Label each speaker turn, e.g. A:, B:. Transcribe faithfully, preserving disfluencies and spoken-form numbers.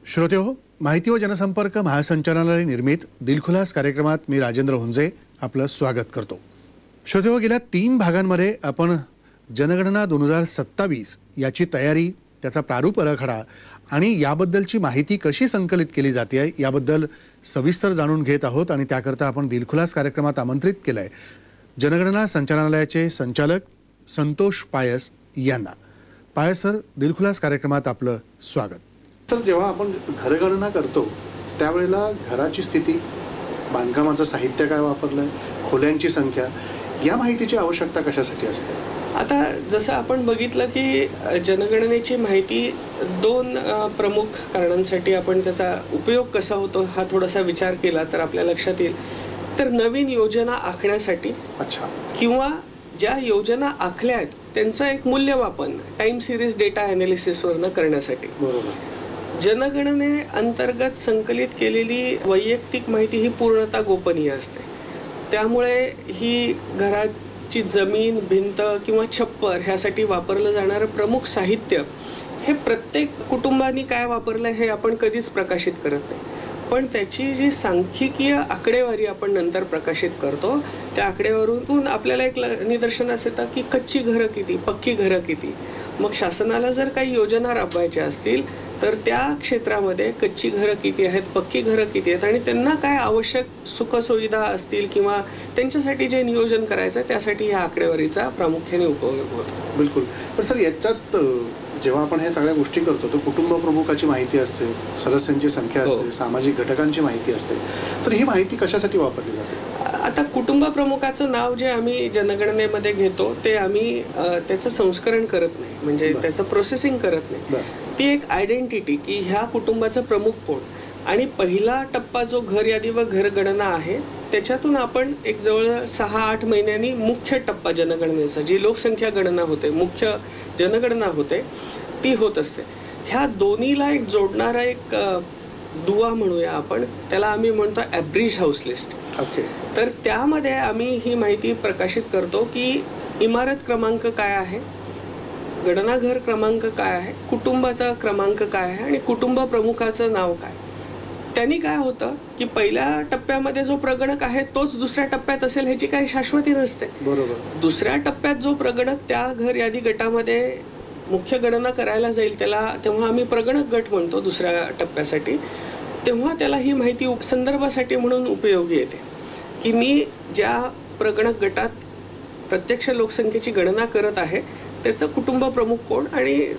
A: श्रोतेहो, माहिती व जनसंपर्क महासंचालनालय निर्मित दिलखुलास कार्यक्रमात मी राजेंद्र हुंजे आपलं स्वागत करतो. श्रोतेहो, गेल्या तीन भागांमध्ये आपण जनगणना दोन हजार सत्तावीस याची तयारी, त्याचा प्रारूप आराखडा आणि याबद्दलची माहिती कशी संकलित केली जाते याबद्दल सविस्तर जाणून घेत आहोत. आणि त्याकरता आपण दिलखुलास कार्यक्रमात आमंत्रित केलंय जनगणना संचालनालयाचे संचालक संतोष पायस यांना. पायस सर, दिलखुलास कार्यक्रमात आपलं स्वागत. सर, जेव्हा आपण घरगणना करतो त्यावेळेला घराची स्थिती, बांधकामाचं साहित्य काय वापरलंय, खोल्यांची संख्या, या माहितीची आवश्यकता कशासाठी असते?
B: आता जसं आपण बघितलं की जनगणनेची माहिती दोन प्रमुख कारणांसाठी आपण त्याचा उपयोग कसा होतो हा थोडासा विचार केला तर आपल्या लक्षात येईल. तर नवीन योजना आखण्यासाठी,
A: अच्छा,
B: किंवा ज्या योजना आखल्या आहेत त्यांचं एक मूल्यमापन टाइम सिरीज डेटा ॲनालिसिसवरनं करण्यासाठी.
A: बरोबर.
B: जनगणने अंतर्गत संकलित केलेली वैयक्तिक माहिती ही पूर्णतः गोपनीय असते. त्यामुळे ही घराची जमीन, भिंत किंवा छप्पर ह्यासाठी वापरलं जाणारं प्रमुख साहित्य हे प्रत्येक कुटुंबानी काय वापरलं हे आपण कधीच प्रकाशित करत नाही. पण त्याची जी सांख्यिकीय आकडेवारी आपण नंतर प्रकाशित करतो त्या आकडेवारीतून आपल्याला एक निदर्शनास येतं की कच्ची घरं किती, पक्की घरं किती. मग शासनाला जर काही योजना राबवायच्या असतील तर त्या क्षेत्रामध्ये कच्ची घरं किती आहेत, पक्की घरं किती आहेत आणि त्यांना काय आवश्यक सुखसुविधा असतील किंवा त्यांच्यासाठी जे नियोजन करायचं त्यासाठी या आकडेवारीचा प्रामुख्याने उपयोग होतो.
A: बिलकुल. पण सर, याच्यात जेव्हा आपण हे सगळ्या गोष्टी करतो तर कुटुंब प्रमुखाची माहिती असते, सदस्यांची संख्या असते, हो, सामाजिक घटकांची माहिती असते. तर ही माहिती कशासाठी वापरली जाते?
B: आता कुटुंब प्रमुखाचं नाव जे आम्ही जनगणनेमध्ये घेतो ते आम्ही त्याचं संस्करण करत नाही, म्हणजे त्याचं प्रोसेसिंग करत नाही. ती एक आयडेंटिटी की ह्या कुटुंबाचं प्रमुख कोण. आणि पहिला टप्पा जो घर यादी व घरगणना आहे त्याच्यातून आपण एक जवळ सहा आठ महिन्यांनी मुख्य टप्पा जनगणनेचा, जी लोकसंख्या गणना होते, मुख्य जनगणना होते, ती होत असते. ह्या दोन्हीला एक जोडणारा एक दुवा म्हणूया आपण, त्याला आम्ही म्हणतो ॲब्रिज हाऊस लिस्ट.
A: ओके.
B: तर त्यामध्ये आम्ही ही माहिती प्रकाशित करतो की इमारत क्रमांक काय आहे, गणनाघर क्रमांक काय आहे, कुटुंबाचा क्रमांक काय आहे आणि कुटुंब प्रमुखाचं नाव काय. त्यांनी काय होतं की पहिल्या टप्प्यामध्ये जो प्रगणक आहे तोच दुसऱ्या टप्प्यात असेल ह्याची काही शाश्वती नसते.
A: बरोबर.
B: दुसऱ्या टप्प्यात जो प्रगणक त्या घर यादी गटामध्ये मुख्य गणना करायला जाईल त्याला तेव्हा आम्ही प्रगणक गट म्हणतो दुसऱ्या टप्प्यासाठी. तेव्हा त्याला ही माहिती संदर्भासाठी म्हणून उपयोगी येते की मी ज्या प्रगणक गटात प्रत्यक्ष लोकसंख्येची गणना करत आहे त्याचं कुटुंब प्रमुख कोण आणि